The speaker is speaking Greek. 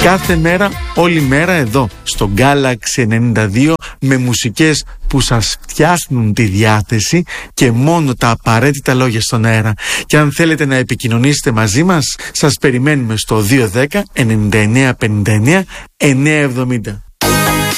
Κάθε μέρα, όλη μέρα εδώ στο Galaxy 92 με μουσικές που σας φτιάχνουν τη διάθεση και μόνο τα απαραίτητα λόγια στον αέρα. Και αν θέλετε να επικοινωνήσετε μαζί μας, σας περιμένουμε στο 210 99 59 970.